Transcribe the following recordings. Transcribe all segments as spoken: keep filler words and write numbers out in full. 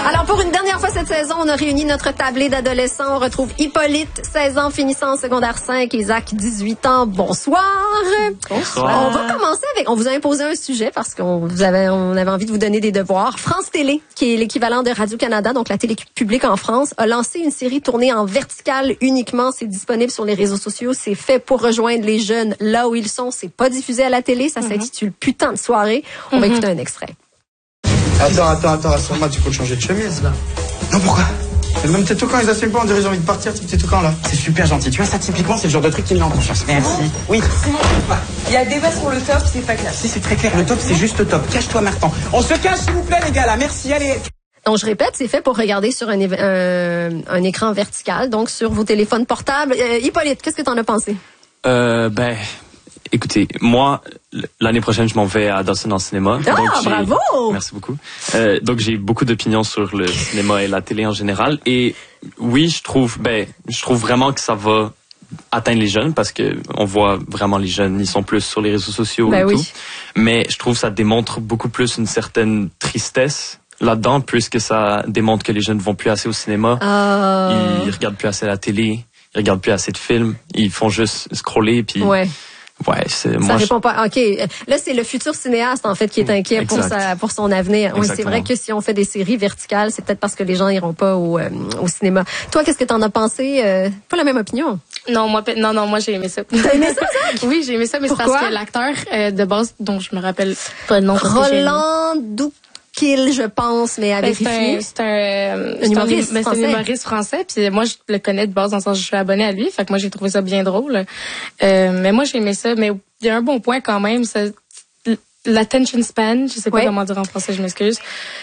Alors, pour une dernière fois cette saison, on a réuni notre tablée d'adolescents. On retrouve Hippolyte, seize ans, finissant en secondaire cinq, Isaac, dix-huit ans. Bonsoir. Bonsoir. On va commencer avec, on vous a imposé un sujet parce qu'on vous avait, on avait envie de vous donner des devoirs. France Télé, qui est l'équivalent de Radio-Canada, donc la télé publique en France, a lancé une série tournée en verticale uniquement. C'est disponible sur les réseaux sociaux. C'est fait pour rejoindre les jeunes là où ils sont. C'est pas diffusé à la télé. Ça mm-hmm. s'intitule Putain de soirée. On mm-hmm. va écouter un extrait. Attends, attends, attends, rassure-moi, tu peux te changer de chemise, là. Non, pourquoi? Même tes toucans, ils assument pas, on dirait j'ai envie de partir, tes petits toucans, là. C'est super gentil. Tu vois, ça, typiquement, c'est le genre de truc qui me met en confiance. Merci. Oui. Il y a débat sur le top, c'est pas clair. Si, c'est très clair. Le top, c'est juste top. Cache-toi, Martin. On se cache, s'il vous plaît, les gars, là. Merci, allez. Donc, je répète, c'est fait pour regarder sur un, un, un écran vertical, donc sur vos téléphones portables. Euh, Hippolyte, qu'est-ce que t'en as pensé? Euh, ben... Écoutez, moi, l'année prochaine, je m'en vais à Dawson en cinéma. Ah, donc bravo! Merci beaucoup. Euh, donc, j'ai beaucoup d'opinions sur le cinéma et la télé en général. Et oui, je trouve, ben, je trouve vraiment que ça va atteindre les jeunes parce que on voit vraiment les jeunes, ils sont plus sur les réseaux sociaux ben et oui. tout. Mais je trouve que ça démontre beaucoup plus une certaine tristesse là-dedans, puisque ça démontre que les jeunes vont plus assez au cinéma. Euh... Ils regardent plus assez la télé, ils regardent plus assez de films, ils font juste scroller puis. Ouais. Ouais, c'est ça moi. répond pas. Ok, là c'est le futur cinéaste en fait qui est inquiet exact. pour sa pour son avenir. Oui, c'est vrai que si on fait des séries verticales, c'est peut-être parce que les gens iront pas au euh, au cinéma. Toi, qu'est-ce que t'en as pensé? Euh, pas la même opinion. Non, moi non non, moi j'ai aimé ça. T'as aimé ça, Zach? Oui, j'ai aimé ça, mais c'est parce que l'acteur euh, de base dont je me rappelle pas le nom. Roland Douk. Kill, je pense, mais à ben, vérifier. C'est un, c'est un, un humoriste un, français. C'est un humoriste français, puis moi, je le connais de base, dans le sens que je suis abonnée à lui, fait que moi, j'ai trouvé ça bien drôle. Euh, mais moi, j'ai aimé ça, mais il y a un bon point quand même, ça, l'attention span, je sais pas ouais. comment dire en français, je m'excuse.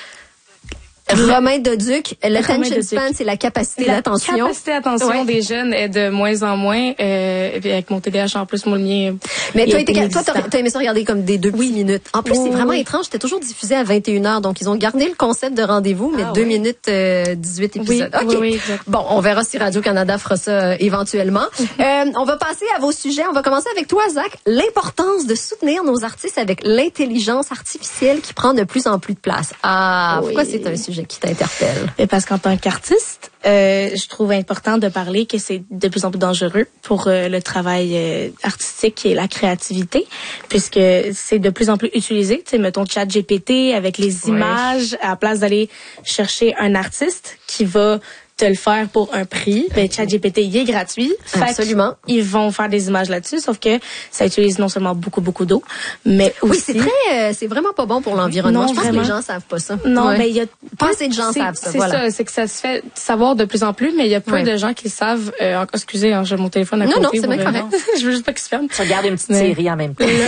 Romain Doduc, l'attention span, c'est la capacité la d'attention. La capacité d'attention ouais. des jeunes est de moins en moins. Euh, avec mon T D A H en plus, mon mien. Mais toi, toi, t'as, t'as aimé ça regarder comme des deux oui. minutes. En plus, oui, c'est vraiment oui. étrange. C'était toujours diffusé à vingt et une heures. Donc, ils ont gardé le concept de rendez-vous, mais ah, deux oui. minutes, euh, dix-huit épisodes. Oui, OK. Oui, oui, bon, on verra si Radio-Canada fera ça euh, éventuellement. euh, on va passer à vos sujets. On va commencer avec toi, Zach. L'importance de soutenir nos artistes avec l'intelligence artificielle qui prend de plus en plus de place. Ah, oui. Pourquoi c'est un sujet qui t'interpelle? Et parce qu'en tant qu'artiste, euh, je trouve important de parler que c'est de plus en plus dangereux pour euh, le travail euh, artistique et la créativité, puisque c'est de plus en plus utilisé. Tu sais, mettons ChatGPT avec les images, ouais. à la place d'aller chercher un artiste qui va te le faire pour un prix. Ben, ChatGPT, il est gratuit. Absolument. Ils vont faire des images là-dessus, sauf que ça utilise non seulement beaucoup, beaucoup d'eau, mais aussi... Oui, c'est très, euh, c'est vraiment pas bon pour l'environnement. Non, je pense vraiment. que les gens savent pas ça. Non, ouais. mais il y a... Pas assez de gens savent ça, c'est voilà. ça, c'est que ça se fait savoir de plus en plus, mais il y a peu ouais. de gens qui savent... Euh, excusez, hein, j'ai mon téléphone à côté. Non, non, c'est bien correct. Je veux juste pas qu'il se ferme. Tu regardes une petite mais... série en même temps. Une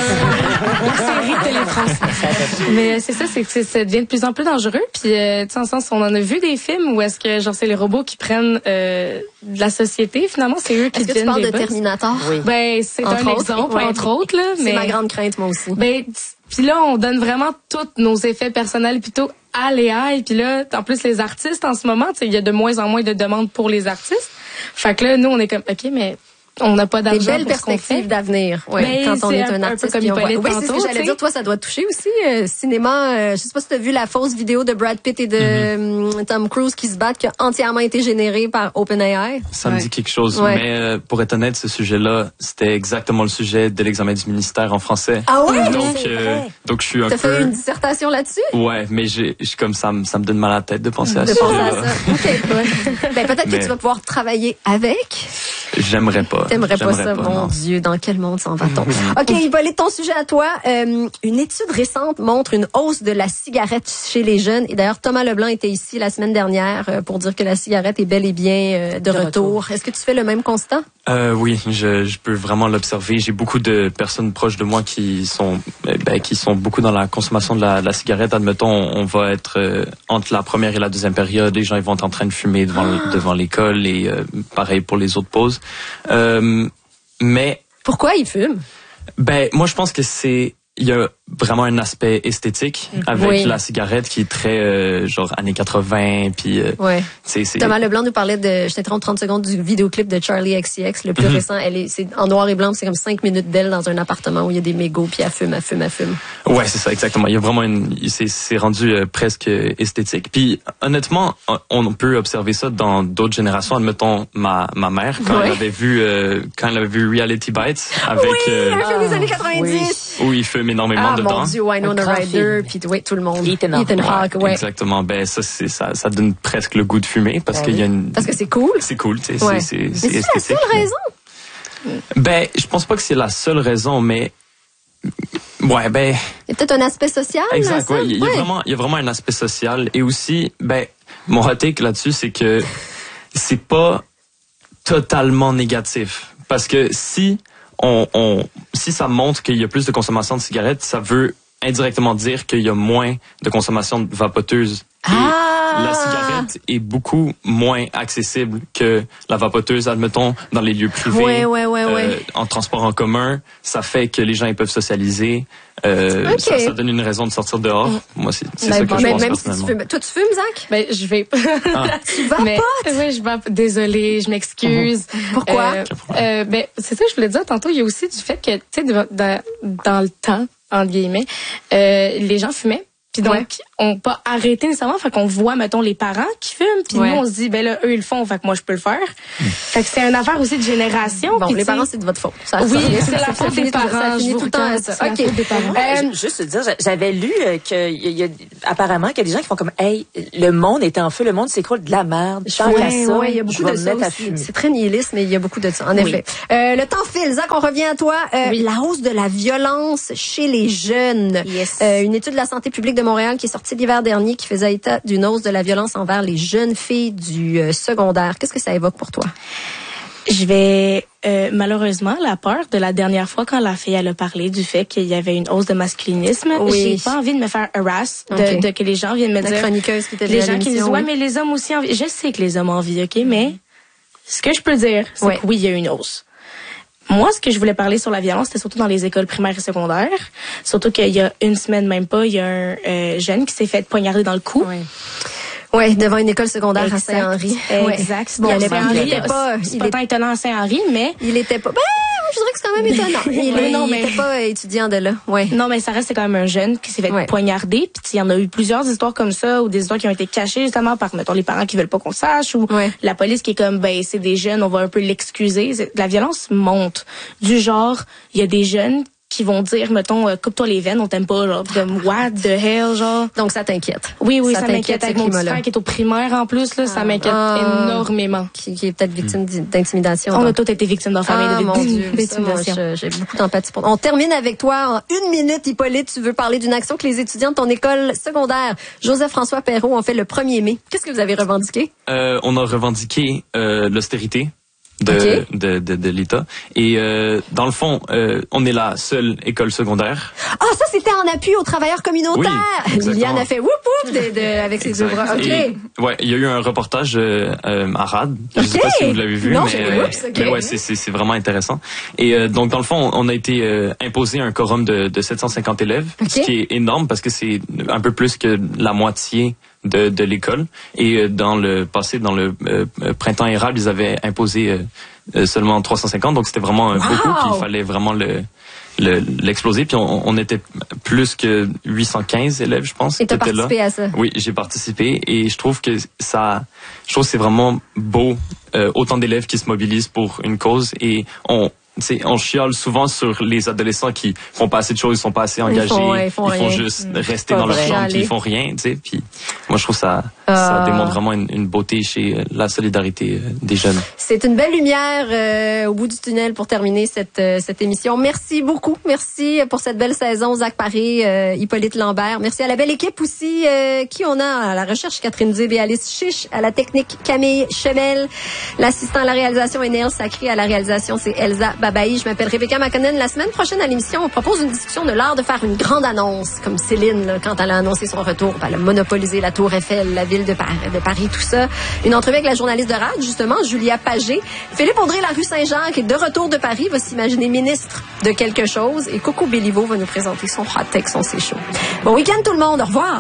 série Télé-France. Mais c'est ça, c'est que ça devient de plus en plus dangereux. Puis, euh, tu sais, en sens, on en a vu des films où est-ce que, genre, c'est les robots qui prennent... Euh, de la société, finalement, c'est eux qui Est-ce que tu parles de boss. Terminator? Oui. Ben, c'est entre un autres, exemple, ouais. entre autres, là. C'est mais... ma grande crainte, moi aussi. Ben, puis là, on donne vraiment tous nos effets personnels plutôt à l'A I. Puis là, en plus, les artistes, en ce moment, il y a de moins en moins de demandes pour les artistes. Fait que là, nous, on est comme, OK, mais on n'a pas d'argent. Des belles pour ce qu'on perspectives fait. d'avenir, ouais, mais quand on est un, un artiste. Peu comme on voit... Oui, tantôt, c'est ce que j'allais dire. Toi, ça doit te toucher aussi. Euh, cinéma, euh, je sais pas si tu as vu la fausse vidéo de Brad Pitt et de mm-hmm. euh, Tom Cruise qui se battent, qui a entièrement été générée par OpenAI. Ça ouais. me dit quelque chose. Ouais. Mais euh, pour être honnête, ce sujet-là, c'était exactement le sujet de l'examen du ministère en français. Ah ouais? Donc, euh, donc je suis un T'as peu... fait une dissertation là-dessus? Ouais, mais j'ai, j'ai comme ça, ça me donne mal à la tête de penser à de ça. De penser à ça. OK. Ouais. Ben, peut-être mais... que tu vas pouvoir travailler avec. J'aimerais pas. T'aimerais pas J'aimerais ça, pas, mon non. Dieu, dans quel monde s'en va-t-on? OK, Hippolyte, ton sujet à toi. Euh, une étude récente montre une hausse de la cigarette chez les jeunes. Et d'ailleurs, Thomas Leblanc était ici la semaine dernière euh, pour dire que la cigarette est bel et bien euh, de, de retour. retour. Est-ce que tu fais le même constat? Euh, oui, je, je peux vraiment l'observer. J'ai beaucoup de personnes proches de moi qui sont, ben, qui sont beaucoup dans la consommation de la, de la cigarette. Admettons, on va être euh, entre la première et la deuxième période. Les gens ils vont être en train de fumer devant, ah. devant l'école et euh, pareil pour les autres pauses. Euh, mais pourquoi ils fument? Ben, moi, je pense que c'est il y a vraiment un aspect esthétique avec oui. la cigarette qui est très euh, genre années quatre-vingts puis euh, ouais. c'est c'est Thomas Leblanc nous parlait de je t'interromps trente secondes du vidéoclip de Charlie X C X le plus mm-hmm. récent. Elle est c'est en noir et blanc, c'est comme cinq minutes d'elle dans un appartement où il y a des mégots puis elle fume, elle fume, elle fume. Ouais, c'est ça exactement. Il y a vraiment une c'est c'est rendu euh, presque esthétique. Puis honnêtement, on peut observer ça dans d'autres générations. Admettons ma ma mère quand ouais. elle avait vu euh, quand elle avait vu Reality Bites avec oui, euh, un film des années quatre-vingt-dix. Oui. Où il fume énormément ah, dedans. Mon Dieu, Winona Ryder, puis oui, tout le monde. Ethan, Ethan Hawke, ouais. Exactement. Ben ça, c'est ça, ça donne presque le goût de fumer parce ben qu'il oui. y a une. Parce que c'est cool. C'est cool, tu sais. Ouais. C'est, c'est, c'est, c'est la seule mais... raison. Ben, je pense pas que c'est la seule raison, mais ouais, ben. Il y a peut-être un aspect social. Exact. Là, ouais. Il y a ouais. vraiment, il y a vraiment un aspect social et aussi, ben, mon hot take là-dessus, c'est que c'est pas totalement négatif parce que si On, on, si ça montre qu'il y a plus de consommation de cigarettes, ça veut indirectement dire qu'il y a moins de consommation de vapoteuses. Et ah! la cigarette est beaucoup moins accessible que la vapoteuse, admettons, dans les lieux privés, ouais, ouais, ouais, euh, ouais. en transport en commun. Ça fait que les gens ils peuvent socialiser. Euh, okay. ça, ça donne une raison de sortir dehors. Mm. Moi, c'est, c'est ben, ça bon, que je pense même personnellement. Si tu fumes, toi, tu fumes, Zach? Ben, je vais. Ah. Tu vapotes? Mais, oui, je vapote. Désolée, je m'excuse. Mm-hmm. Pourquoi? Euh, euh, ben, c'est ça que je voulais dire tantôt. Il y a aussi du fait que, tu sais, dans, dans le temps, entre guillemets, euh, les gens fumaient. Puis donc, ouais. on peut arrêter nécessairement, fait qu'on voit, mettons, les parents qui fument, puis ouais. nous, on se dit, ben là, eux, ils le font, fait que moi, je peux le faire. Mm. Fait que c'est une affaire aussi de génération. Bon, pis les parents, c'est de votre faute. Ça, oui, ça, c'est ça, la ça, faute des parents. Ça finit tout le temps ça. OK. Des parents. Euh, juste te dire, j'avais lu que il y a apparemment qu'il y a des gens qui font comme, hey, le monde est en feu, le monde s'écroule de la merde. Tant qu'à ça, ouais, il y a beaucoup de ça aussi. C'est très nihiliste, mais il y a beaucoup de ça, en oui. effet. Euh, le temps file. Zach, on revient à toi. Euh, oui. La hausse de la violence chez les jeunes. Yes. Euh, une étude de la santé publique de Montréal qui est sortie l'hiver dernier qui faisait état d'une hausse de la violence envers les jeunes filles du euh, secondaire. Qu'est-ce que ça évoque pour toi? Je vais euh, malheureusement la peur de la dernière fois quand la fille elle a parlé du fait qu'il y avait une hausse de masculinisme. Oui. J'ai pas envie de me faire harass de, okay. de que les gens viennent me la dire. Chroniqueuse qui était les gens qui disent ouais oui. mais les hommes aussi envie. Je sais que les hommes envient, ok, mais ce que je peux dire c'est ouais. que oui il y a une hausse. Moi, ce que je voulais parler sur la violence, c'était surtout dans les écoles primaires et secondaires. Surtout qu'il y a une semaine, même pas, il y a un euh, jeune qui s'est fait poignarder dans le cou. Oui. Ouais, devant une école secondaire exact. À Saint-Henri. Exact. Bon, il allait Saint-Henri, il était pas, c'est pas tant étonnant à Saint-Henri, mais il était pas. Ben, je dirais que c'est quand même étonnant. Il, oui, non, il mais... était pas étudiant de là. Ouais. Non, mais ça reste c'est quand même un jeune qui s'est fait ouais. poignarder. Puis il y en a eu plusieurs histoires comme ça, ou des histoires qui ont été cachées justement par mettons les parents qui veulent pas qu'on sache, ou ouais. la police qui est comme ben c'est des jeunes, on va un peu l'excuser. La violence monte. Du genre, il y a des jeunes qui vont dire, mettons, euh, coupe-toi les veines, on t'aime pas, genre, comme, what the hell, genre. Donc, ça t'inquiète. Oui, oui, ça, ça m'inquiète. Avec mon petit frère qui est au primaire, en plus, là, ah. ça m'inquiète ah. énormément. Qui, qui est peut-être victime d'intimidation. On donc. a tous été victimes dans famille ah, de, mon Dieu, d'intimidation. Ça, moi, j'ai beaucoup d'empathie pour. On termine avec toi en une minute, Hippolyte. Tu veux parler d'une action que les étudiants de ton école secondaire, Joseph-François Perrault, ont fait le premier mai. Qu'est-ce que vous avez revendiqué? Euh, on a revendiqué, euh, l'austérité. De, okay. de, de, de l'État. Et euh, dans le fond, euh, on est la seule école secondaire. Ah, ça, c'était en appui aux travailleurs communautaires. Oui, Liliane a fait whoop whoop de, de, avec ses deux bras. OK. Et, ouais, il y a eu un reportage euh, à Rad. Je ne okay. sais pas si vous l'avez vu, non, mais, euh, oups, okay. mais ouais, c'est, c'est, c'est vraiment intéressant. Et euh, donc, dans le fond, on a été euh, imposé un quorum de, de sept cent cinquante élèves, okay. ce qui est énorme parce que c'est un peu plus que la moitié de, de l'école. Et euh, dans le passé, dans le euh, printemps érable, ils avaient imposé euh, euh, seulement trois cent cinquante, donc c'était vraiment euh, wow. beaucoup. Puis il fallait vraiment le, le l'exploser. Puis on, on était plus que huit cent quinze élèves, je pense. Et t'as participé là. à ça? Oui, j'ai participé et je trouve que ça, je trouve que c'est vraiment beau, euh, autant d'élèves qui se mobilisent pour une cause et on T'sais, on chiale souvent sur les adolescents qui font pas assez de choses, ils sont pas assez engagés, ils font, ouais, ils font, ils font juste mmh. rester dans leur chambre, puis ils font rien, tu sais. Puis moi, je trouve ça, euh... ça démontre vraiment une, une beauté chez la solidarité des jeunes. C'est une belle lumière euh, au bout du tunnel pour terminer cette euh, cette émission. Merci beaucoup, merci pour cette belle saison, Zach Paré, euh, Hippolyte Lambert. Merci à la belle équipe aussi, euh, qui on a à la recherche, Catherine Dib et Alice Chiche, à la technique Camille Chemel, l'assistant à la réalisation est Néel Sacré, à la réalisation c'est Elsa Babaï. Je m'appelle Rebecca McConnell. La semaine prochaine à l'émission, on propose une discussion de l'art de faire une grande annonce, comme Céline, là, quand elle a annoncé son retour. Elle a monopolisé la Tour Eiffel, la ville de Paris, de Paris, tout ça. Une entrevue avec la journaliste de RAD, justement, Julia Pagé. Philippe Audrey, la rue Saint-Jacques, est de retour de Paris, va s'imaginer ministre de quelque chose. Et Coco Béliveau va nous présenter son hot take, son c'est chaud. Bon week-end tout le monde. Au revoir.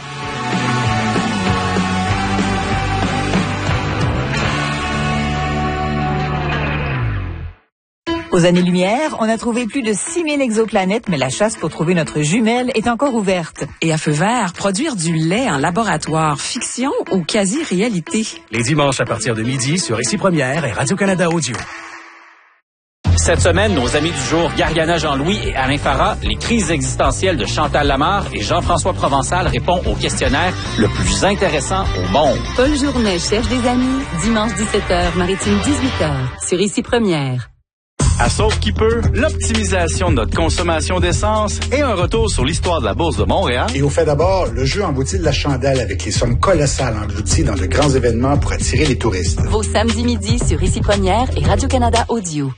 Aux années-lumière, on a trouvé plus de six mille exoplanètes, mais la chasse pour trouver notre jumelle est encore ouverte. Et à feu vert, produire du lait en laboratoire, fiction ou quasi-réalité? Les dimanches à partir de midi sur Ici Première et Radio-Canada Audio. Cette semaine, nos amis du jour, Gariana Jean-Louis et Alain Farah, les crises existentielles de Chantal Lamarre et Jean-François Provençal répond au questionnaire le plus intéressant au monde. Paul Journet cherche des amis, dimanche dix-sept heures, Maritime dix-huit heures, sur Ici Première. À Sauve qui peut, l'optimisation de notre consommation d'essence et un retour sur l'histoire de la Bourse de Montréal. Et au fait d'abord, le jeu emboutit de la chandelle avec les sommes colossales englouties dans de grands événements pour attirer les touristes. Vos samedis midi sur Ici Première et Radio-Canada Audio.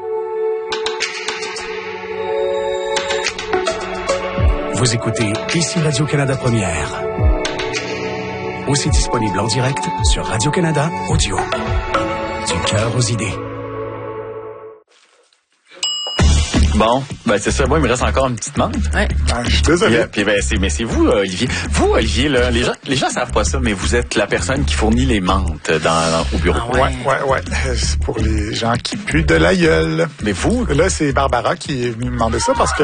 Vous écoutez Ici Radio-Canada Première. Aussi disponible en direct sur Radio-Canada Audio. Du cœur aux idées. Bon, ben c'est ça. Moi, il me reste encore une petite menthe. Ouais. Ah, je suis désolé. Puis, puis ben c'est, mais c'est vous, Olivier. Vous, Olivier, là, les gens, les gens savent pas ça, mais vous êtes la personne qui fournit les menthes dans, dans au bureau. Ah ouais, ouais, ouais. ouais. C'est pour les gens qui puent de la gueule. Mais vous, là, c'est Barbara qui est venue me demander ça parce que.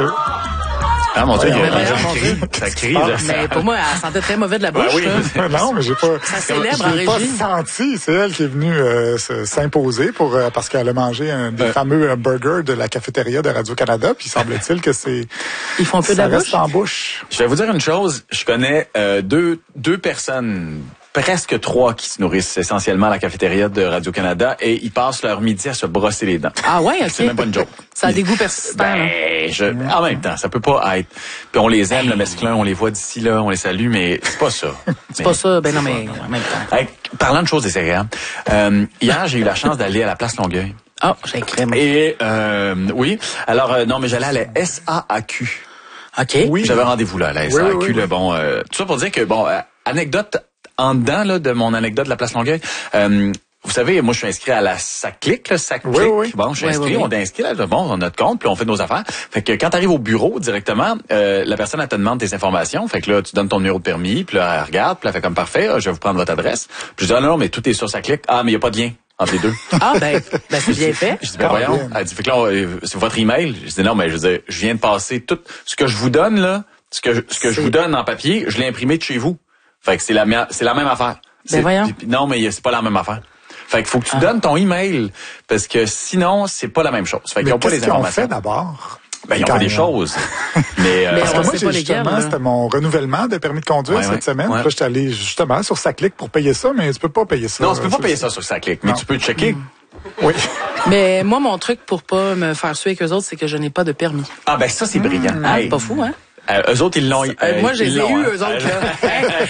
Ah mon Dieu, ouais, il y a ouais, des gens ouais, qui crient. Ça crie, là. Mais pour moi, elle sentait très mauvais de la bouche. Ben oui, non, mais j'ai pas. Ça célèbre en j'ai régie. pas senti. C'est elle qui est venue euh, s'imposer pour euh, parce qu'elle a mangé un des euh, fameux burgers de la cafétéria de Radio-Canada. Puis semble-t-il que c'est. Ils font un peu de la reste bouche. en bouche. Je vais vous dire une chose. Je connais euh, deux deux personnes. Presque trois qui se nourrissent essentiellement à la cafétéria de Radio-Canada et ils passent leur midi à se brosser les dents. Ah ouais, ok. C'est même pas une joke. Ça a des goûts persistants. Ben, je, en même temps, ça peut pas être. Puis on les aime, le mesclun, on les voit d'ici là, on les salue, mais c'est pas ça. c'est mais, pas ça, ben non, mais en même temps. Hey, parlant de choses désagréables, euh, hier j'ai eu la chance d'aller à la place Longueuil. Ah, oh, j'ai écrit. Et euh, oui, alors euh, non, mais j'allais à la S A A Q. Ok. Oui. J'avais rendez-vous là, à la S A A Q. Oui, oui, oui. Là, bon, euh, tout ça pour dire que bon, euh, anecdote. En dedans là, de mon anecdote de la place Longueuil, euh, vous savez, moi je suis inscrit à la SACLIC, là, SACLIC. Oui, oui. Bon, je suis inscrit, oui, oui, oui. on est inscrit là, bon, on a notre compte, puis on fait nos affaires. Fait que quand tu arrives au bureau directement, euh, la personne elle te demande tes informations. Fait que là, tu donnes ton numéro de permis, puis là, elle regarde, puis elle fait comme parfait, je vais vous prendre votre adresse. Puis je dis ah non, non mais tout est sur SACLIC. Ah mais il y a pas de lien entre les deux. Ah ben, ben c'est bien fait. Je dis ben voyons. Elle dit fait que là, c'est votre email. Je dis non mais je dis je viens de passer tout ce que je vous donne là, ce que je, ce que je vous donne en papier, je l'ai imprimé de chez vous. Fait que c'est la c'est la même affaire. Ben voyons. Non, mais c'est pas la même affaire. Fait qu'il faut que tu ah. donnes ton email parce que sinon c'est pas la même chose. Fait qu'ils ont pas les informations. Qu'est-ce qu'on fait d'abord? Ben, ils ont fait des choses. mais, euh, mais parce que moi, j'ai justement, c'était mon renouvellement de permis de conduire ouais, cette ouais, semaine. Ouais. Là, j'étais allé justement sur SACLIC pour payer ça, mais tu peux pas payer ça. Non, tu peux pas payer ça sur SACLIC, mais non. tu peux checker. Mmh. Oui. Mais moi, mon truc pour pas me faire suer avec eux autres, c'est que je n'ai pas de permis. Ah ben ça, c'est brillant. Mmh. Ah, hey. C'est pas fou, hein? Euh, eux autres, ils l'ont. Euh, moi, j'ai eu, hein. eux autres, là.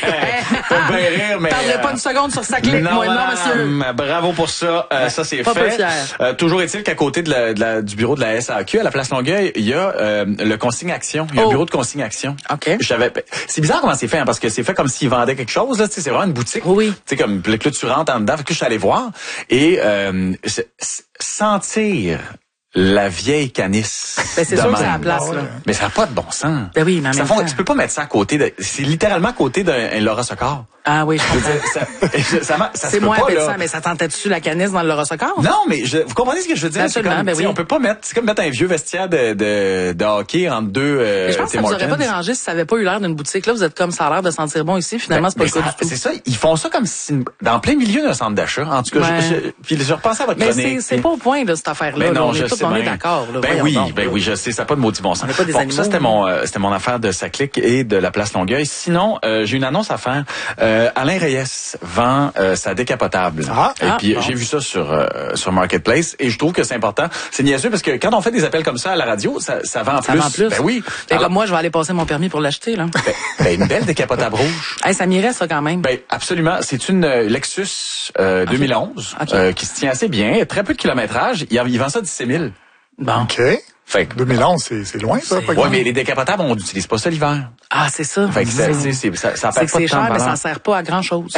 Faut bien rire, mais. Parlerai pas une seconde sur sa clé. Non, moi, non, monsieur. Bravo pour ça. Euh, ça, c'est pas fait. Peu fier. Euh, toujours est-il qu'à côté de la, de la, du bureau de la S A Q, à la place Longueuil, il y a euh, le consigne action. Il y a oh. un bureau de consigne action. OK. J'avais. C'est bizarre comment c'est fait, hein, parce que c'est fait comme s'ils vendaient quelque chose, là. Tu sais, c'est vraiment une boutique. Oui. Tu sais, comme, là, tu rentres en dedans. Fait que je suis allé voir. Et, euh, sentir la vieille canisse. Ben, c'est sûr que c'est à la place, là. Mais ça n'a pas de bon sens. Ben oui, mais en ça même fond, temps. Tu peux pas mettre ça à côté de, c'est littéralement à côté d'un Laura Socor. Ah oui, je comprends. ça, ça, ça, ça c'est moins pas, appétissant, mais ça tentait-tu la canisse dans le Laura Socor? Non, mais je, vous comprenez ce que je veux dire? Absolument, ben oui. On peut pas mettre, c'est comme mettre un vieux vestiaire de, de, de hockey entre deux, euh, mais je pense que ça vous aurait pas dérangé si ça avait pas eu l'air d'une boutique. Là, vous êtes comme ça a l'air de sentir bon ici. Finalement, ben, c'est pas le cas du tout. C'est ça, ils font ça comme si, dans plein milieu d'un centre d'achat. En tout cas, ouais. je, je, puis je repensais à votre mais chronique. Mais c'est pas au point de cette affaire-là. Ben non, on je est sais tous d'accord. Ben oui, ben oui, je sais, ça n'a pas de maudit bon sens. On n'est pas des bon, animaux. Ça, c'était mon, euh, c'était mon affaire de SACLIC et de la place Longueuil. Sinon, euh, j'ai une annonce à faire. Euh, Alain Reyes vend euh, sa décapotable. Ah, et ah, puis bon. j'ai vu ça sur euh, sur Marketplace et je trouve que c'est important. C'est niaiseux parce que quand on fait des appels comme ça à la radio, ça, ça vend ça plus. Vend plus. Ben oui. Alors, comme moi, je vais aller passer mon permis pour l'acheter là. Ben, ben une belle décapotable rouge. Hey, ça m'irait ça quand même. Ben absolument. C'est une euh, Lexus euh, okay. deux mille onze okay. euh, qui se tient assez bien, très peu de kilométrage. Il, il vend ça dix-sept mille. Bon. OK. Fait que deux mille onze, c'est, c'est loin, ça. Oui, mais les décapotables, on n'utilise pas ça l'hiver. Ah, c'est ça. Fait que c'est, c'est, c'est, ça, ça c'est que pas c'est de temps cher, de mais ça valeur. ne sert pas à grand-chose.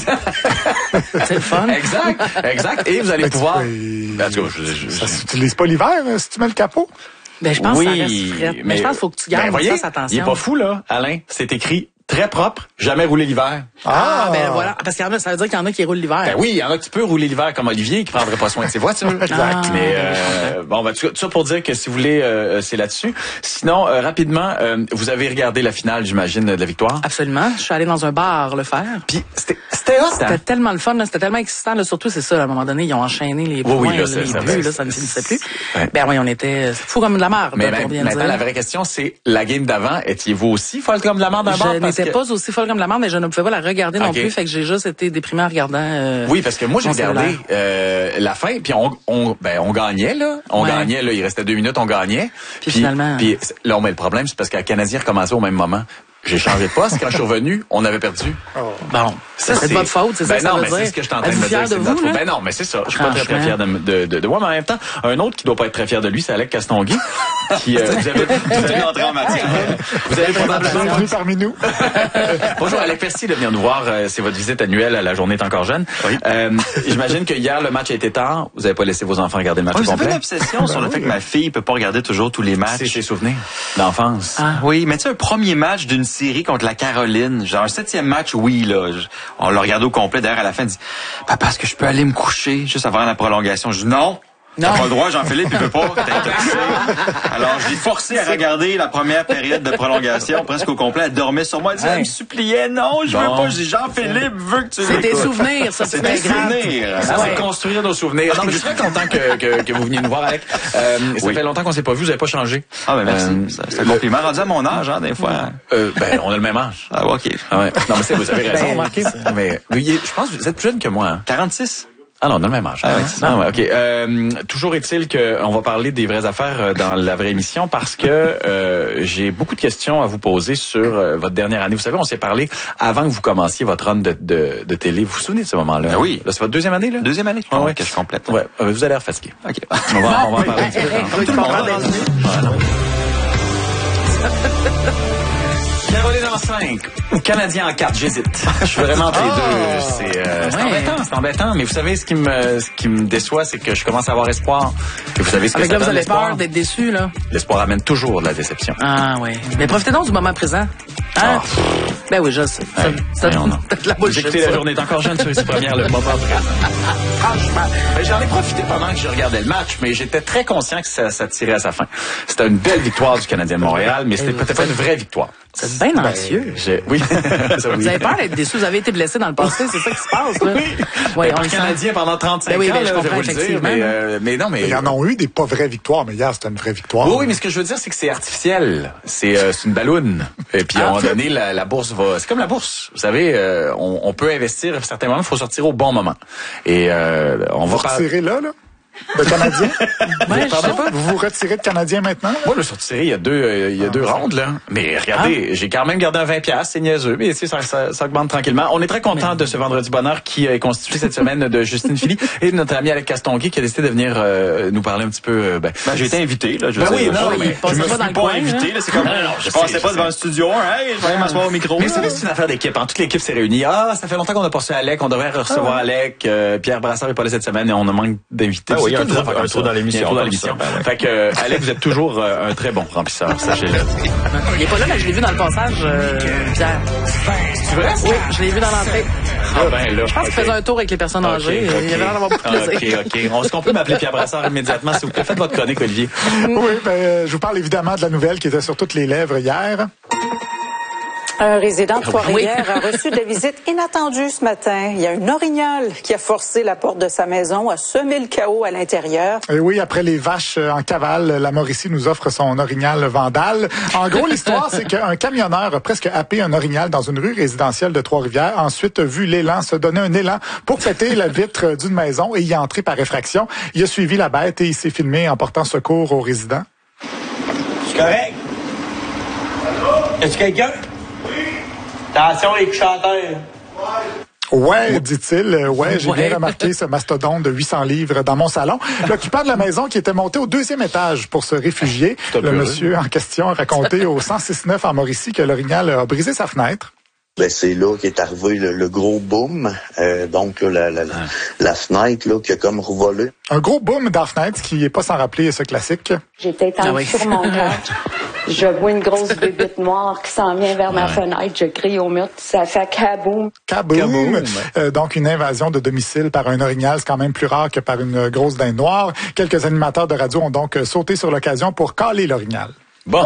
C'est le fun. Exact, exact. Et vous allez Ben, pouvoir... tu Ben, en tout cas, je, je, Ça s'utilise pas l'hiver, hein, si tu mets le capot? Ben, je pense oui, que ça reste frais. Mais, mais je pense qu'il faut que tu gardes ben, voyez, ça, attention. Il est pas fou, là, Alain. C'est écrit très propre, jamais roulé l'hiver. Ah, ben voilà. Parce qu'il y en a, ça veut dire qu'il y en a qui roulent l'hiver. Ben oui, il y en a qui peut rouler l'hiver comme Olivier qui prendrait pas soin de ses voitures. Exact. Ah, Mais euh, bon, ben, tout ça pour dire que si vous voulez, euh, c'est là-dessus. Sinon, euh, rapidement, euh, vous avez regardé la finale, j'imagine, de la victoire. Absolument. Je suis allée dans un bar le faire. Puis c'était c'était hot, C'était hein? tellement le fun, là. C'était tellement excitant, là. Surtout, c'est ça, à un moment donné, ils ont enchaîné les points, Oui, oui, là, là, c'est- les ça- buts, là, ça ne finissait plus. Ben oui, on était fou comme de la merde, Mais là, ben, pour bien maintenant, dire. la vraie question, c'est la game d'avant. Étiez-vous aussi folle comme de la merde d'un bar? Je Parce n'étais que- pas aussi folle comme la merde, mais je ne pouvais pas la regarder non Ok. plus, fait que j'ai juste été déprimée en regardant. Euh, Oui, parce que moi j'ai mon regardé cellulaire. euh, la fin, puis on, on, ben on gagnait là, on Ouais. gagnait là, il restait deux minutes, on gagnait. Puis finalement- puis là, on met le problème, c'est parce que le Canadien recommençait au même moment. J'ai changé de poste. Quand je suis revenu, on avait perdu. Bon, ça, c'est de votre faute, c'est ça ben que ça non, veut mais dire. c'est ce que je suis en train de Êtes-vous me dire. fier c'est de notre vous, faute. là? Ben non, mais c'est ça. Je suis pas très, très Franchement. fier de, de, de, de moi, mais en même temps, un autre qui doit pas être très fier de lui, c'est Alec Castonguay. qui, euh, vous avez toute une entrée en matière. Vous avez probablement... Bienvenue parmi nous. Bonjour, Alec, merci de venir nous voir. Euh, C'est votre visite annuelle à La Journée est encore jeune. Oui. Euh, J'imagine que hier, le match a été tard. Vous avez pas laissé vos enfants regarder le match Ouais, au vous avez complet. une obsession sur le fait que ma fille peut pas regarder toujours tous les matchs. C'est ses souvenirs d'enfance. Ah, oui, mais tu sais, un premier match d'une série contre la Caroline, genre un septième match, oui, là, je- on l'a regardé au complet. D'ailleurs, à la fin, elle dit, papa, est-ce que je peux aller me coucher juste avant la prolongation? Je dis non. T'as pas le droit, Jean-Philippe, il veut pas, t'es intéressé. Alors, je l'ai forcé à regarder la première période de prolongation, presque au complet. Elle dormait sur moi, elle, disait, elle me suppliait, non, je veux Bon. pas. Je dis, Jean-Philippe veut que tu C'est tes l'écoutes. souvenirs, ça, C'est c'est tes très grave. souvenirs. Ça, Ah c'est ouais. construire nos souvenirs. Non, mais je suis très content que, que, que vous veniez nous voir, Alec. Euh, ça Oui. fait longtemps qu'on s'est pas vu, vous avez pas changé. Ah, ben merci. Euh, Ça, c'est un compliment. Rendu à mon âge, hein, des fois. Euh, ben, on a le même âge. Ah, OK. Ah ouais. Non, mais c'est, vous avez raison, Ben, remarquez. Mais, mais il est- je pense que vous êtes plus jeune que moi. Hein. quarante-six. Ah non, on a le même âge. Ah ouais, c'est Ah ouais, ok. Euh, toujours est-il qu'on va parler des vraies affaires euh, dans la vraie émission parce que euh, j'ai beaucoup de questions à vous poser sur euh, votre dernière année. Vous savez, on s'est parlé avant que vous commenciez votre run de, de, de télé. Vous vous souvenez de ce moment-là? Ben oui. Là, c'est votre deuxième année, là? Deuxième année Ah ouais. que je complète. Ouais, euh, vous allez l'air fatigué. OK. On va, on va en parler un petit peu. Comme tout le monde. Caroline en cinq ou Canadien en quatre, j'hésite. Je suis vraiment entre les deux. C'est euh, c'est Ouais. embêtant, c'est embêtant. Mais vous savez, ce qui me ce qui me déçoit, c'est que je commence à avoir espoir. Et vous savez ce que Avec ça là, vous donne, avez l'espoir? peur d'être déçu, là. L'espoir amène toujours de la déception. Ah, oui. Mais profitez donc du moment présent. Hein? Ben oui, je sais. Ça- Hey, ça- voyons donc. c'est de la Vous bullshit, écoutez ça. La Journée est encore jeune sur ici première, le moment présent. Franchement, ben, j'en ai profité pendant que je regardais le match, mais j'étais très conscient que ça, ça tirait à sa fin. C'était une belle victoire du Canadien de Montréal, mais c'était peut-être pas une vraie victoire. C'est bien anxieux. J'ai- Oui. Ça, oui. Vous avez peur d'être déçu, vous avez été blessé dans le passé, c'est ça qui se passe, là. Oui. Oui, Ben, on par le sent. Canadien pendant trente-cinq Ben oui, ans, ben, je là, comprends, vais vous le dire, effectivement. mais, euh, mais non, mais... Il y en a eu des pas vraies victoires, mais hier, c'était une vraie victoire. Oui, oui, mais ce que je veux dire, c'est que c'est artificiel. C'est euh, c'est une balloune. Et puis, à un moment donné, la, la bourse va... C'est comme la bourse. Vous savez, euh, on, on peut investir à un certain moment, il faut sortir au bon moment. Et euh, on Vous va... par- retirez là, là? De Canadien? Ouais, je sais pas. Vous vous retirez de Canadien maintenant? Moi, le sorti série, il y a deux, euh, il y a deux rondes, là. Mais regardez, Ah. j'ai quand même gardé un vingt piastres, c'est niaiseux, mais tu sais, ça, ça, ça augmente tranquillement. On est très content de ce vendredi bonheur qui est constitué cette semaine de Justine Philly et de notre ami Alec Castonguay qui a décidé de venir euh, nous parler un petit peu. Euh, ben, Ben, j'ai été invité, là. Je Ben sais, oui, je- non, je- mais je passez me pas suis dans le pas coin, invité, hein? là. C'est comme, Non, non, je je passais sais, pas je devant sais. un studio, hein. Hey, je vais aller m'asseoir au micro. Mais là. vous savez, c'est une affaire d'équipe. Hein. Toute l'équipe s'est réunie. Ah, ça fait longtemps qu'on a pas reçu Alec. On devrait recevoir Alec. Euh, Pierre Brassard est pas là cette semaine et on a manque d'invités. Ah oui, C'est un toutes des trou- affaires un comme trou ça. dans l'émission, Il y a un trou dans comme l'émission. ça, ben ouais. Fait que, euh, Alec, vous êtes toujours euh, un très bon remplisseur. Sachez-le. Il est pas là, mais je l'ai vu dans le passage, euh, hier. C'est vrai? Oui, je l'ai vu dans l'entrée. Ah ben là. Je pense qu'il faisait un tour avec les personnes Ok, âgées. ok. Il avait l'air d'avoir beaucoup de plaisir. OK, OK. On- Est-ce qu'on peut m'appeler Pierre Brassard immédiatement, s'il vous plaît? Faites votre chronique, Olivier. Oui, ben, euh, je vous parle évidemment de la nouvelle qui était sur toutes les lèvres hier. Un résident de Ah oui. Trois-Rivières a reçu des visites inattendues ce matin. Il y a une orignal qui a forcé la porte de sa maison, a semé le chaos à l'intérieur. Et oui, après les vaches euh, en cavale, la Mauricie nous offre son orignal vandale. En gros, l'histoire, c'est qu'un camionneur a presque happé un orignal dans une rue résidentielle de Trois-Rivières. Ensuite, a vu l'élan se donner un élan pour péter la vitre d'une maison et y entrer par effraction. Il a suivi la bête et il s'est filmé en portant secours aux résidents. C'est correct? Allô? Est-ce quelqu'un? Oui. Attention, les couches à terre. Ouais, dit-il. Ouais, j'ai ouais. bien remarqué ce mastodonte de huit cents livres dans mon salon. L'occupant de la maison qui était monté au deuxième étage pour se réfugier. Le monsieur en question a raconté au cent six neuf en Mauricie que l'orignal a brisé sa fenêtre. Ben c'est là qu'est arrivé le, le gros boom, euh, donc là, la, la, la, la fenêtre là qui a comme revolé. Un gros boom dans la fenêtre qui est pas sans rappeler ce classique. J'étais étendue ah oui. sur mon couch. Je vois une grosse bébête noire qui s'en vient vers ma ouais. fenêtre. Je crie au mur, ça fait kaboum. Kaboum. kaboum. Euh, donc une invasion de domicile par un orignal, c'est quand même plus rare que par une grosse dinde noire. Quelques animateurs de radio ont donc sauté sur l'occasion pour caler l'orignal. Bon.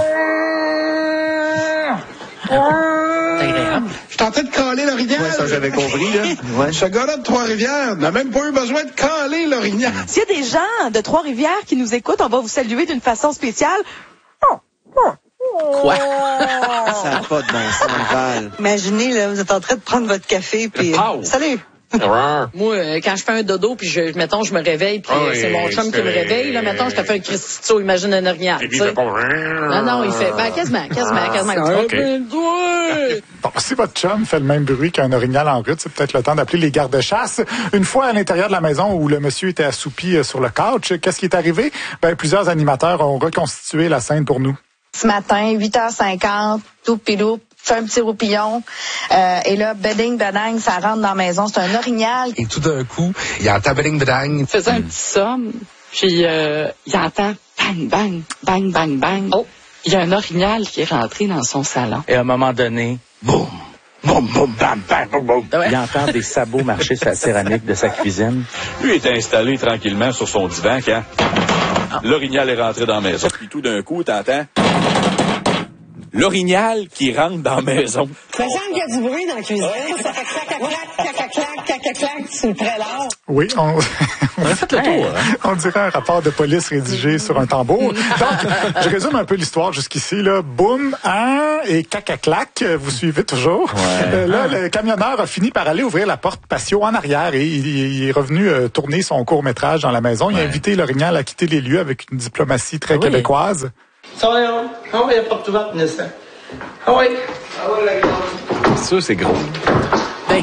Je tentais de caler l'orignal. Ouais, ça j'avais compris, là. Ouais. Ce gars-là de Trois-Rivières n'a même pas eu besoin de caler l'orignal. S'il y a des gens de Trois-Rivières qui nous écoutent, on va vous saluer d'une façon spéciale. Oh, oh. Quoi? Ça n'a pas de bon sens, Val. Imaginez, là, vous êtes en train de prendre votre café, puis... Euh, salut! Moi, euh, quand je fais un dodo, puis je, mettons, je me réveille, puis oh, c'est mon chum qui me réveille, là, mettons, je te fais un Christito, imagine un orignal, tu sais. Non, non, il fait, ben, quasiment, quasiment, quasiment. Okay. Bon, si votre chum fait le même bruit qu'un orignal en route, c'est peut-être le temps d'appeler les gardes-chasse. Une fois à l'intérieur de la maison où le monsieur était assoupi sur le couch, qu'est-ce qui est arrivé? Ben, plusieurs animateurs ont reconstitué la scène pour nous. Ce matin, huit heures cinquante, tout pilou, fait un petit roupillon. Euh, et là, beding, bedang, ça rentre dans la maison. C'est un orignal. Et tout d'un coup, il entend beding, bedang. Il faisait un petit somme, puis euh, il entend bang, bang, bang, bang, bang. Oh, il y a un orignal qui est rentré dans son salon. Et à un moment donné, boum, boum, boum, bam, bam, boum, boum. Ouais. Il entend des sabots marcher sur la céramique de sa cuisine. Lui est installé tranquillement sur son divan quand ah. l'orignal est rentré dans la maison. Puis tout d'un coup, t'entends... l'orignal qui rentre dans la maison. Ça semble qu'il y a du bruit dans la cuisine. Ça fait clac, clac, clac, clac, clac, clac, clac, c'est le prélat. Oui, on... on a fait le tour. Hein? On dirait un rapport de police rédigé sur un tambour. Donc, je résume un peu l'histoire jusqu'ici. Là. Boum, hein, et cac-clac, vous suivez toujours. Ouais. Euh, là, le camionneur a fini par aller ouvrir la porte patio en arrière et il, il est revenu euh, tourner son court-métrage dans la maison. Il ouais. a invité l'orignal à quitter les lieux avec une diplomatie très oui. québécoise. Ça va, hein? Ah oui, il n'y a pas de tout va, Nessa. Ah oui. Ah oui, la grande. Ça, c'est gros. Ben.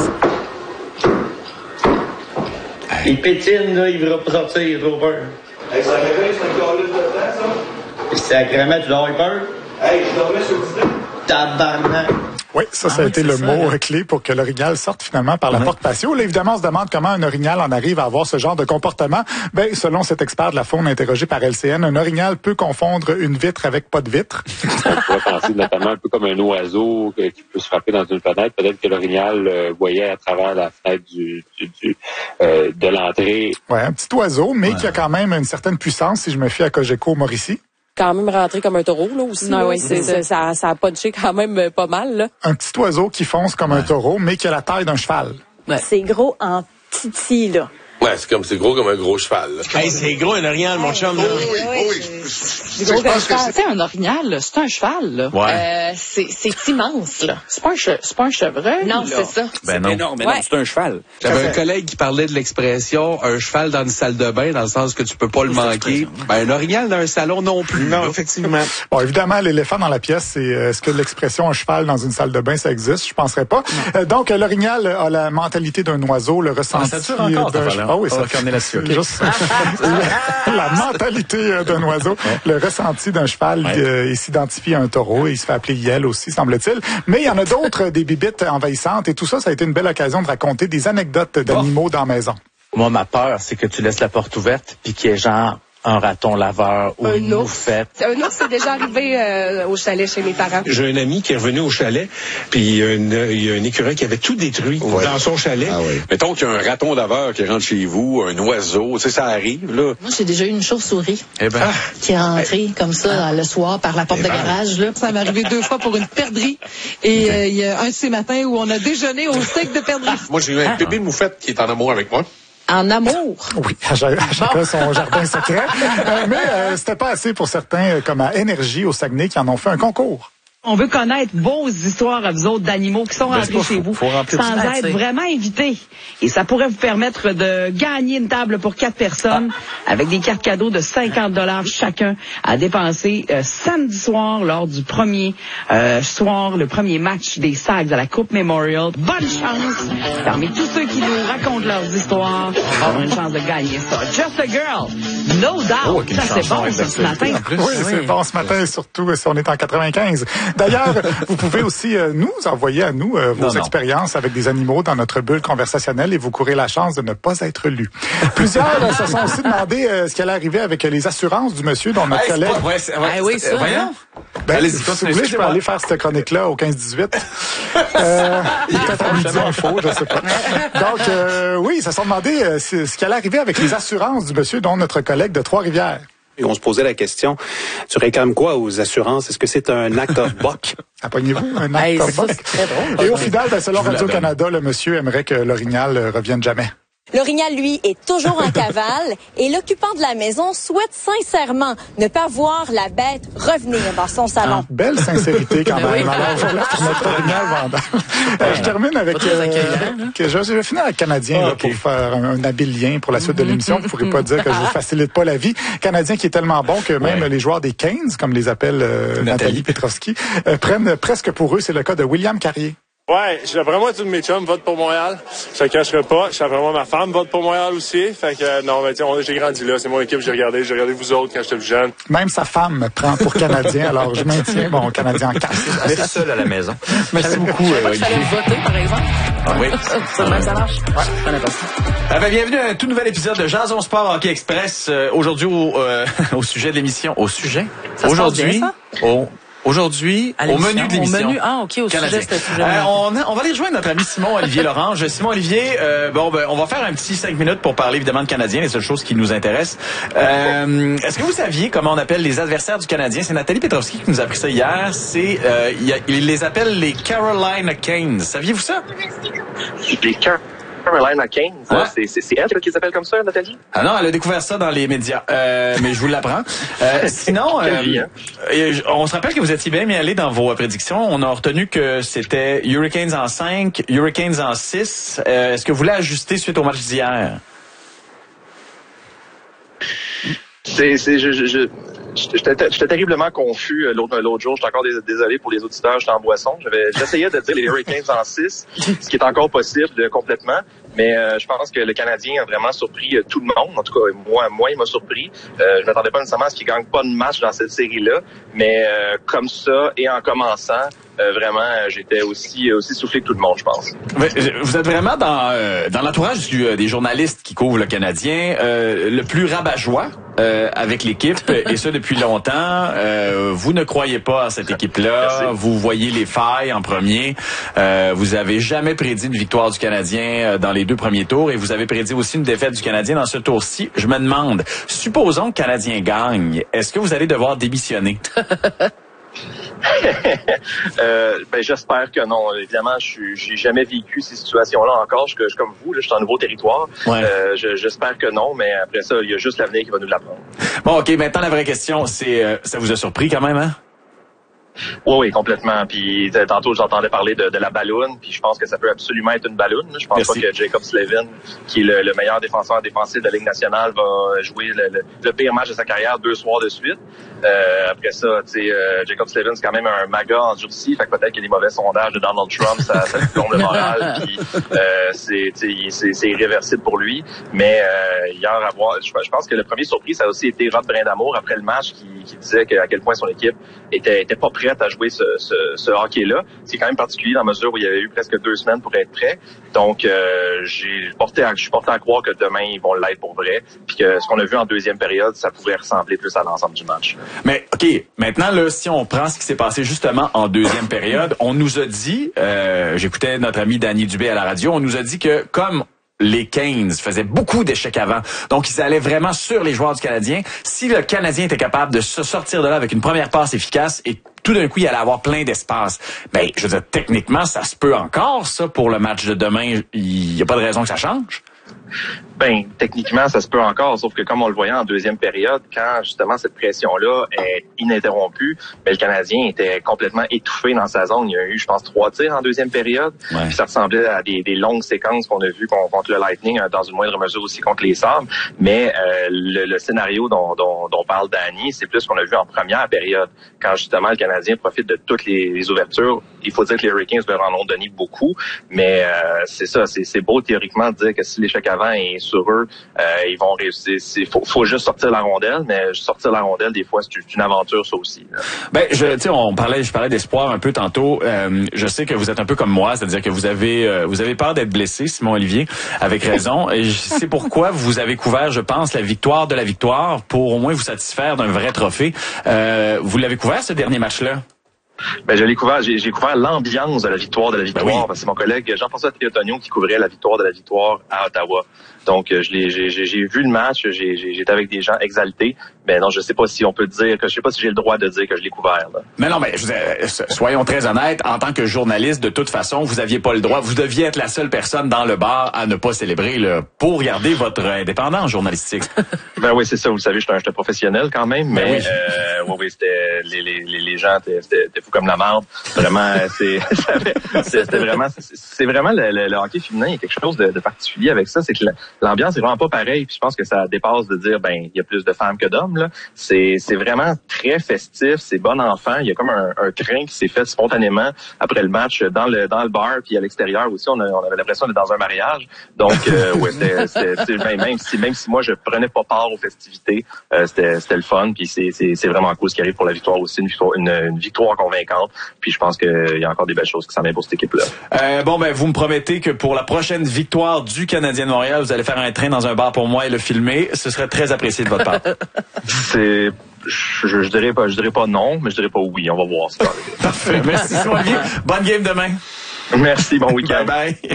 Il pétine, là, il ne va pas sortir, il a trop peur. Hey, ça fait bien, c'est un calice de temps, ça? C'est agrément, tu dois avoir peur? Hey, je dormais sur le divan. Tabarnak. Oui, ça, ça ah, a oui, été le ça, mot hein. clé pour que l'orignal sorte finalement par la ouais. porte patio. Là, évidemment, on se demande comment un orignal en arrive à avoir ce genre de comportement. Ben, selon cet expert de la faune interrogé par L C N, un orignal peut confondre une vitre avec pas de vitre. On pourrait penser notamment un peu comme un oiseau qui peut se frapper dans une fenêtre. Peut-être que l'orignal euh, voyait à travers la fenêtre du, du, du euh, de l'entrée. Ouais, un petit oiseau, mais ouais. qui a quand même une certaine puissance, si je me fie à Cogeco Mauricie. Quand même rentré comme un taureau, là, aussi. Non, là. Oui, c'est ça. Ça, ça a punché quand même pas mal, là. Un petit oiseau qui fonce comme ouais. un taureau, mais qui a la taille d'un cheval. Ouais. C'est gros en titi, là. Ouais, c'est comme, c'est gros comme un gros cheval, là. Hey, c'est gros un orignal, mon chum, là. Oui, oui, oui. oui. C'est gros comme un cheval. C'est un orignal, là. C'est un cheval, là. Ouais. Euh, c'est, c'est immense, là. C'est pas un, che- c'est pas un chevreuil, non, là. c'est ça. Ben non. C'est énorme, mais non, c'est un cheval. J'avais un collègue qui parlait de l'expression un cheval dans une salle de bain, dans le sens que tu peux pas le manquer. Ben, un orignal dans un salon non plus. Non, là. Effectivement. Bon, évidemment, l'éléphant dans la pièce, c'est, est-ce que l'expression un cheval dans une salle de bain, ça existe? Je penserais pas. Euh, donc, l'orignal a la mentalité d'un oiseau, le ressenti ah, ça dure encore, d'un cheval. Ah oui, ça Okay. Juste la, la mentalité d'un oiseau, ouais. le ressenti d'un cheval, ouais. euh, il s'identifie à un taureau et il se fait appeler Yel aussi, semble-t-il. Mais il y en a d'autres, des bibites envahissantes et tout ça, ça a été une belle occasion de raconter des anecdotes d'animaux oh. dans la maison. Moi, ma peur, c'est que tu laisses la porte ouverte puis qu'il y ait genre un raton laveur ou une moufette. Un ours, c'est déjà arrivé euh, au chalet chez mes parents. J'ai un ami qui est revenu au chalet, puis il y a, une, il y a un écureuil qui avait tout détruit ouais. dans son chalet. Ah oui. Mettons qu'il y a un raton laveur qui rentre chez vous, un oiseau, tu sais, ça arrive, là. Moi, j'ai déjà eu une chauve-souris eh ben. ah. qui est rentrée eh. comme ça ah. le soir par la porte eh ben. de garage. Là. Ça m'est arrivé deux fois pour une perdrix. Et euh, il y a un de ces matins où on a déjeuné au steak de perdrix. Ah. Moi, j'ai eu un bébé moufette qui est en amour avec moi. En amour. Oui, à chacun son jardin secret. Euh, mais euh, c'était pas assez pour certains, comme à Énergie au Saguenay, qui en ont fait un concours. On veut connaître vos histoires à vous autres d'animaux qui sont rentrés chez vous sans être vraiment invités. Et ça pourrait vous permettre de gagner une table pour quatre personnes avec des cartes cadeaux de cinquante dollars chacun à dépenser euh, samedi soir lors du premier euh, soir, le premier match des Sags à la Coupe Memorial. Bonne chance! Parmi tous ceux qui nous racontent leurs histoires, on a une chance de gagner ça. Just a Girl, no doubt. Oh, ça, c'est bon, ça, ce matin. Oui, oui. c'est bon ce matin, surtout si on est en quatre-vingt-quinze. D'ailleurs, vous pouvez aussi euh, nous envoyer à nous euh, vos non, expériences non. avec des animaux dans notre bulle conversationnelle et vous courez la chance de ne pas être lu. Plusieurs euh, se sont aussi demandé euh, ce qui allait arriver avec les assurances du monsieur dont notre hey, collègue... Pas, ouais, ouais, ah, oui, ça, voyons. Ben, allez-y, si vous voulez, je peux aller faire cette chronique-là au quinze dix-huit. euh, peut-être à midi info, je sais pas. Donc, euh, oui, ils se sont demandé euh, ce qui allait arriver avec les assurances du monsieur dont notre collègue de Trois-Rivières. Et on se posait la question, tu réclames quoi aux assurances? Est-ce que c'est un act of buck? Apprenez-vous un act hey, of buck? Et au final, ben, selon Radio-Canada, le monsieur aimerait que l'orignal revienne jamais. L'orignal, lui, est toujours en cavale et l'occupant de la maison souhaite sincèrement ne pas voir la bête revenir dans son salon. Ah, belle sincérité quand même. Oui. Alors, voilà pour notre orignal vendeur. Euh, je termine avec... Euh, que je, je vais finir avec Canadien ah, okay. là, pour faire un, un habile lien pour la suite de l'émission. Vous ne pourrez pas dire que je vous facilite pas la vie. Canadien qui est tellement bon que même ouais. les joueurs des Canes, comme les appelle euh, Nathalie, Nathalie Petrovski, euh, prennent presque pour eux. C'est le cas de William Carrier. Ouais, vraiment tous mes chums votent pour Montréal. Je te cacherai pas. Je vraiment ma femme vote pour Montréal aussi. Fait que euh, non, mais tiens, j'ai grandi là. C'est mon équipe, j'ai regardé. J'ai regardé vous autres quand j'étais plus jeune. Même sa femme me prend pour Canadien. Alors je maintiens mon Canadien en quatre. Elle est seule à la maison. Merci beaucoup. Je savais pas qu'il fallait voter, par exemple. Ah oui. Ça, même ça marche. Ouais. Je connais pas ça. Ah ben, bienvenue à un tout nouvel épisode de Jason Sport Hockey Express. Euh, aujourd'hui au, euh, au sujet de l'émission. Au sujet. Ça aujourd'hui. Se passe bien, ça? Au Aujourd'hui, au menu de l'émission. Au menu, ah, OK, au Canadien. sujet, c'était sujet. Euh, on, a, on va aller rejoindre notre ami Simon-Olivier Lorange. Simon-Olivier, euh, bon, ben, on va faire un petit cinq minutes pour parler évidemment de Canadien, les seules choses qui nous intéressent. Euh, est-ce que vous saviez comment on appelle les adversaires du Canadien? C'est Nathalie Petrovski qui nous a appris ça hier. C'est, euh, il, il les appelle les Carolina Canes. Saviez-vous ça? Les Car- Carolina Canes. Ouais. C'est, c'est, c'est elle qui s'appelle comme ça, Nathalie? Ah non, elle a découvert ça dans les médias. Euh, mais je vous l'apprends. Euh, sinon, euh, vie, hein? on se rappelle que vous étiez bien mis allé dans vos prédictions. On a retenu que c'était Hurricanes en cinq, Hurricanes en six. Euh, est-ce que vous voulez ajuster suite au match d'hier? C'est, c'est, je, je, je... J'étais, j'étais terriblement confus l'autre, l'autre jour. J'étais encore désolé pour les auditeurs. J'étais en boisson. J'avais, j'essayais de dire les Hurricanes en six, ce qui est encore possible complètement. Mais euh, je pense que le Canadien a vraiment surpris euh, tout le monde. En tout cas, moi, moi, il m'a surpris. Euh, je m'attendais pas nécessairement à ce qu'il gagne pas de match dans cette série-là. Mais euh, comme ça, et en commençant, euh, vraiment, j'étais aussi aussi soufflé que tout le monde, je pense. Mais, vous êtes vraiment dans euh, dans l'entourage du, euh, des journalistes qui couvrent le Canadien, euh, le plus rabat-joie euh, avec l'équipe, et ça depuis longtemps. Euh, vous ne croyez pas à cette équipe-là. Merci. Vous voyez les failles en premier. Euh, vous avez jamais prédit une victoire du Canadien dans les deux premiers tours, et vous avez prédit aussi une défaite du Canadien dans ce tour-ci. Je me demande, supposons que le Canadien gagne, est-ce que vous allez devoir démissionner? euh, ben j'espère que non. Évidemment, je j'ai jamais vécu ces situations-là encore. Je, je comme vous, là, je suis en nouveau territoire. Ouais. Euh, je, j'espère que non, mais après ça, il y a juste l'avenir qui va nous l'apprendre. Bon, ok. Maintenant, la vraie question, c'est, euh, ça vous a surpris quand même, hein? Oui, oui, complètement. Puis tantôt, j'entendais parler de, de la balloune, puis je pense que ça peut absolument être une balloune. Je pense Merci. pas que Jacob Slavin, qui est le, le meilleur défenseur défensif de la Ligue nationale, va jouer le, le, le pire match de sa carrière deux soirs de suite. Euh, après ça, tu sais, euh, Jacob Slavin, c'est quand même un maga endurci, fait que peut-être qu'il y a des mauvais sondages de Donald Trump, ça, ça lui plombe le moral, puis euh, c'est, c'est, c'est irréversible pour lui. Mais euh, hier, à voir, je, je pense que le premier surprise, ça a aussi été Rod Brindamour après le match, qui, qui disait que, à quel point son équipe était, était pas prête à jouer ce, ce, ce hockey-là. C'est quand même particulier dans la mesure où il y avait eu presque deux semaines pour être prêt. Donc, euh, j'ai porté à, je suis porté à croire que demain, ils vont l'être pour vrai, puis que ce qu'on a vu en deuxième période, ça pourrait ressembler plus à l'ensemble du match. Mais, OK, maintenant, là, si on prend ce qui s'est passé justement en deuxième période, on nous a dit, euh, j'écoutais notre ami Danny Dubé à la radio, on nous a dit que comme les Canes faisaient beaucoup d'échecs avant, donc ils allaient vraiment sur les joueurs du Canadien, si le Canadien était capable de se sortir de là avec une première passe efficace et tout d'un coup, il allait avoir plein d'espace. Ben, je veux dire, techniquement, ça se peut encore, ça, pour le match de demain. Il n'y a pas de raison que ça change. Ben, techniquement, ça se peut encore, sauf que comme on le voyait en deuxième période, quand justement cette pression-là est ininterrompue, ben, le Canadien était complètement étouffé dans sa zone. Il y a eu, je pense, trois tirs en deuxième période. Ouais. Puis ça ressemblait à des, des longues séquences qu'on a vues contre le Lightning, dans une moindre mesure aussi contre les Sabres. Mais euh, le, le scénario dont, dont, dont parle Danny, c'est plus ce qu'on a vu en première période, quand justement le Canadien profite de toutes les, les ouvertures. Il faut dire que les Hurricanes leur en ont donné beaucoup, mais euh, c'est ça, c'est, c'est beau théoriquement de dire que si l'échec avant est sur eux, euh, ils vont réussir. Il faut, faut juste sortir la rondelle, mais sortir la rondelle, des fois, c'est une aventure, ça aussi. Là. Ben, je, tu sais, on parlait, je parlais d'espoir un peu tantôt. Euh, je sais que vous êtes un peu comme moi, c'est-à-dire que vous avez, euh, vous avez peur d'être blessé, Simon Olivier, avec raison. Et c'est pourquoi vous avez couvert, je pense, la victoire de la victoire pour au moins vous satisfaire d'un vrai trophée. Euh, vous l'avez couvert ce dernier match-là? Ben, je l'ai couvert, j'ai, j'ai couvert l'ambiance de la victoire de la victoire, ben oui. Parce que c'est mon collègue Jean-François Théotonio qui couvrait la victoire de la victoire à Ottawa. Donc, je l'ai, j'ai, j'ai, j'ai vu le match, j'ai, j'ai, j'étais avec des gens exaltés. Ben non, je sais pas si on peut dire que, je sais pas si j'ai le droit de dire que je l'ai couvert, là. Mais non, mais je vous ai, soyons très honnêtes, en tant que journaliste, de toute façon, vous aviez pas le droit, vous deviez être la seule personne dans le bar à ne pas célébrer, là, pour garder votre indépendance journalistique. Ben oui, c'est ça, vous le savez, je suis un, je suis un professionnel quand même, mais, ben oui. euh, oui, oui, c'était, les, les, les gens, c'était, c'était fou comme la marde. Vraiment, c'est, c'était vraiment, c'est, c'est vraiment le, le, le hockey féminin, il y a quelque chose de, de particulier avec ça, c'est que l'ambiance est vraiment pas pareille, puis je pense que ça dépasse de dire, ben, il y a plus de femmes que d'hommes, là. C'est, c'est vraiment très festif, c'est bon enfant, il y a comme un, un train qui s'est fait spontanément après le match dans le, dans le bar, puis à l'extérieur aussi, on, a, on avait l'impression d'être dans un mariage, donc, euh, ouais, c'était, c'était, c'était même si, même si moi je prenais pas part aux festivités, euh, c'était, c'était le fun, puis c'est, c'est, c'est vraiment cool ce qui arrive pour la victoire aussi, une victoire, une, une victoire convaincante. Puis je pense qu'il y a encore des belles choses qui s'en viennent pour cette équipe-là. Euh, bon, ben vous me promettez que pour la prochaine victoire du Canadien de Montréal, vous allez faire un train dans un bar pour moi et le filmer. Ce serait très apprécié de votre part. C'est... Je, je dirais pas, je dirais pas non, mais je dirais pas oui. On va voir ça. Parfait. Merci, Olivier. Bonne game demain. Merci, bon week-end. Bye bye.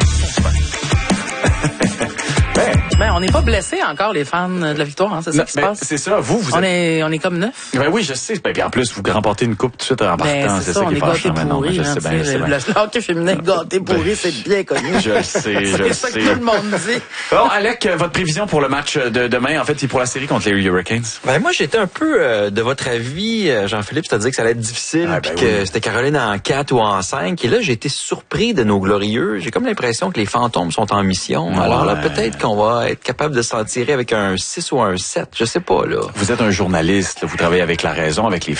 Ben, ben, on n'est pas blessés encore, les fans de la victoire, hein, c'est ça non, qui se ben, passe. C'est ça, vous, vous on êtes... est, on est comme neuf. Ben oui, je sais. Ben, puis en plus, vous remportez une coupe tout de suite en partant. Ben, c'est, c'est ça, ça, on qui est gâtés pourris. Je sais bien, je sais bien. Le hockey féminin gâté pourri, c'est bien connu. Je sais, je sais. C'est ça que tout le monde dit. Bon, Alec, votre prévision pour le match de demain, en fait, c'est pour la série contre les Hurricanes. Ben, moi, j'étais un peu euh, de votre avis, Jean-Philippe, c'est-à-dire que ça allait être difficile, ah, ben puis oui. que c'était Caroline en quatre ou en cinq. Et là, j'ai été surpris de nos glorieux. J'ai comme l'impression que les fantômes sont en mission. Ouais. Alors là, peut-être qu'on va être capable de s'en tirer avec un six ou un sept. Je sais pas, là. Vous êtes un journaliste, là. Vous travaillez avec La Raison, avec les